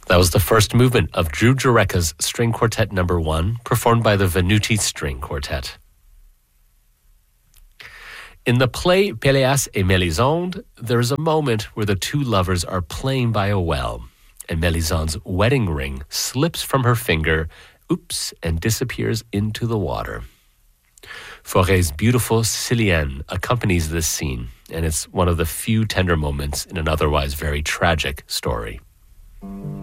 That was the first movement of Drew Jurecka's String Quartet No. 1, performed by the Venuti String Quartet. In the play Péléas et Mélisande, there is a moment where the two lovers are playing by a well, and Mélisande's wedding ring slips from her finger, and disappears into the water. Fauré's beautiful Sicilienne accompanies this scene, and it's one of the few tender moments in an otherwise very tragic story.